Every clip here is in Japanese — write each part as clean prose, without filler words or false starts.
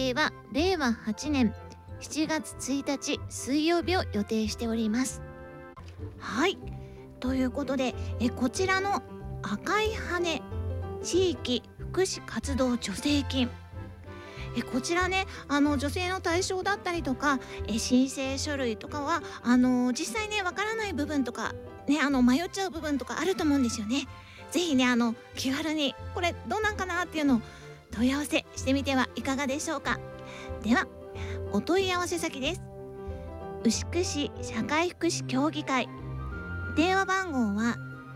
定は令和8年7月1日水曜日を予定しております。はい、ということでこちらの赤い羽地域福祉活動助成金、こちらね女性の対象だったりとか申請書類とかは実際ねわからない部分とかね迷っちゃう部分とかあると思うんですよね。ぜひね気軽にこれどうなんかなっていうのを問い合わせしてみてはいかがでしょうか。ではお問い合わせ先です。牛久市社会福祉協議会、電話番号は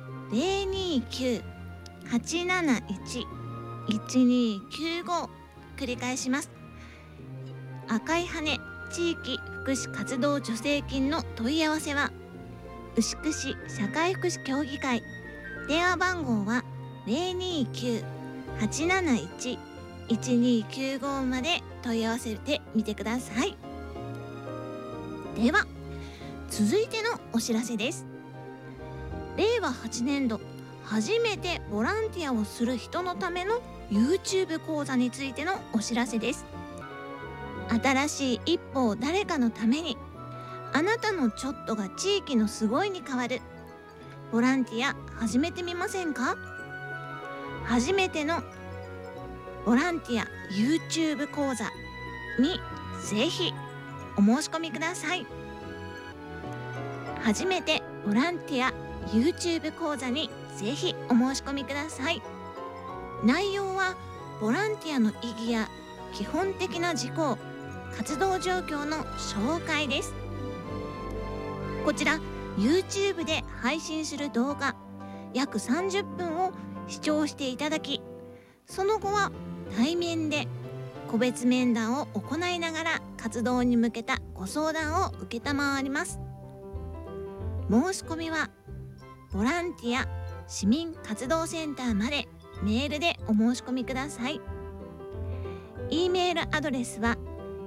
029-871-1295、繰り返します。赤い羽地域福祉活動助成金の問い合わせは牛久市社会福祉協議会、電話番号は 029-871-1295 まで問い合わせてみてください。では続いてのお知らせです。令和8年度初めてボランティアをする人のための YouTube 講座についてのお知らせです。新しい一歩を誰かのために、あなたのちょっとが地域のすごいに変わる。ボランティア始めてみませんか？初めてのボランティア YouTube 講座にぜひお申し込みください。初めてボランティア YouTube 講座にぜひお申し込みください。内容はボランティアの意義や基本的な事項、活動状況の紹介です。こちら YouTube で配信する動画約30分を視聴していただき、その後は対面で個別面談を行いながら活動に向けたご相談を承ります。申し込みはボランティア市民活動センターまでメールでお申し込みください。E メールアドレスは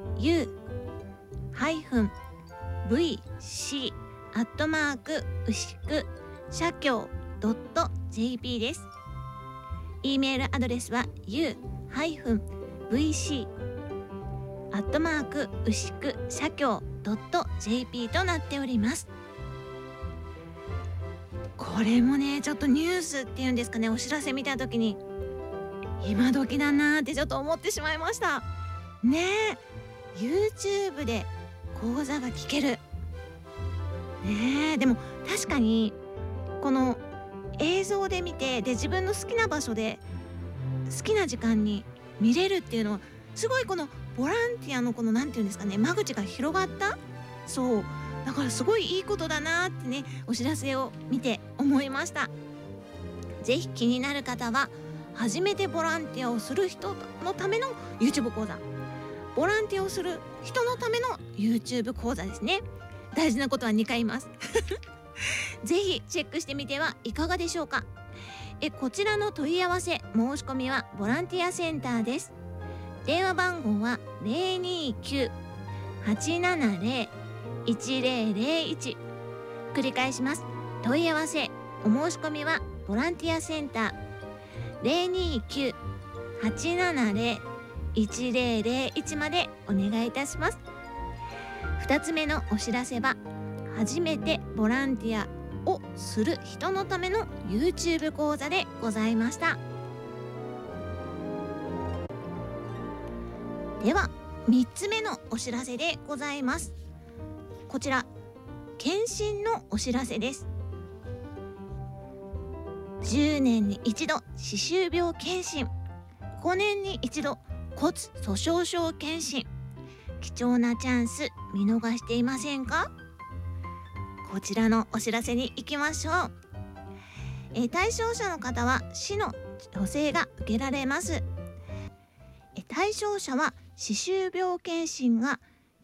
u-vc 牛久社協 .jp です。E メールアドレスは u-vc 牛久社協 .jp となっております。これもねちょっとニュースっていうんですかね、お知らせ見た時に今時だなーってちょっと思ってしまいましたね。YouTube で講座が聞けるね。でも確かにこの映像で見てで自分の好きな場所で好きな時間に見れるっていうのはすごい、このボランティアのこのなんていうんですかね、間口が広がった、そうだからすごいいいことだなってね、お知らせを見て思いました。ぜひ気になる方は初めてボランティアをする人のための YouTube 講座、ボランティアをする人のための YouTube 講座ですね。大事なことは2回言いますぜひチェックしてみてはいかがでしょうか。こちらの問い合わせ申し込みはボランティアセンターです。電話番号は 029-870-1001、繰り返します。問い合わせお申し込みはボランティアセンター 029-870-1001 までお願いいたします。2つ目のお知らせは初めてボランティアをする人のための YouTube 講座でございました。では3つ目のお知らせでございます。こちら検診のお知らせです。10年に一度歯周病検診、5年に一度骨粗鬆症検診、貴重なチャンス見逃していませんか？こちらのお知らせに行きましょう。対象者の方は市の助成が受けられます。対象者は歯周病検診が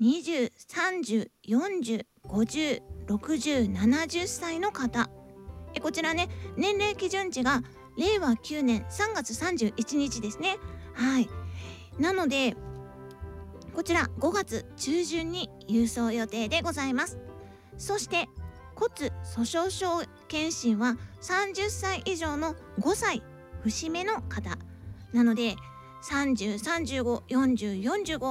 20、30、40、50、60、70歳の方。こちらね、年齢基準値が令和9年3月31日ですね。はい。なので、こちら5月中旬に郵送予定でございます。そして骨粗鬆症検診は30歳以上の5歳節目の方なので、30、35、40、45